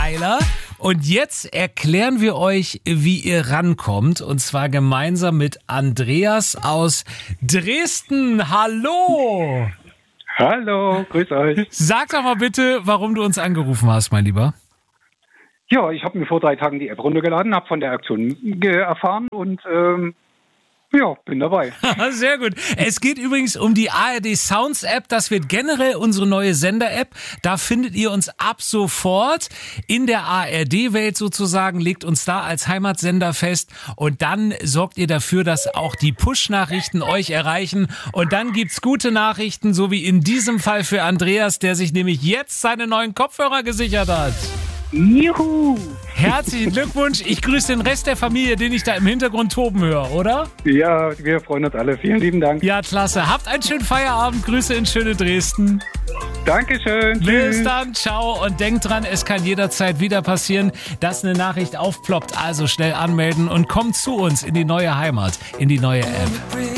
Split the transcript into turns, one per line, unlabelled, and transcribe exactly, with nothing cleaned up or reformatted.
Weiler. Und jetzt erklären wir euch, wie ihr rankommt. Und zwar gemeinsam mit Andreas aus Dresden. Hallo!
Hallo, grüß euch.
Sag doch mal bitte, warum du uns angerufen hast, mein Lieber.
Ja, ich habe mir vor drei Tagen die App runtergeladen, habe von der Aktion ge- erfahren und ähm, ja, bin dabei.
Sehr gut. Es geht übrigens um die A R D Sounds App. Das wird generell unsere neue Sender-App. Da findet ihr uns ab sofort in der A R D-Welt sozusagen, legt uns da als Heimatsender fest und dann sorgt ihr dafür, dass auch die Push-Nachrichten euch erreichen und dann gibt's gute Nachrichten, so wie in diesem Fall für Andreas, der sich nämlich jetzt seine neuen Kopfhörer gesichert hat.
Juhu!
Herzlichen Glückwunsch. Ich grüße den Rest der Familie, den ich da im Hintergrund toben höre, oder?
Ja, wir freuen uns alle. Vielen lieben Dank.
Ja, klasse. Habt einen schönen Feierabend. Grüße in schöne Dresden.
Dankeschön.
Bis
Tschüss.
dann. Ciao. Und denkt dran, es kann jederzeit wieder passieren, dass eine Nachricht aufploppt. Also schnell anmelden und kommt zu uns in die neue Heimat, in die neue App.